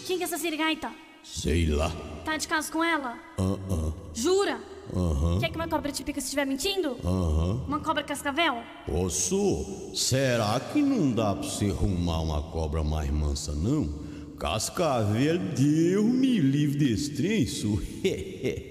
Quem que é essa sirigaita? Sei lá. Tá de caso com ela? Jura? Quer que uma cobra te pica se estiver mentindo? Uma cobra cascavel? Posso? Será que não dá pra você arrumar uma cobra mais mansa, não? Cascavel, Deus me livre desse trem, isso.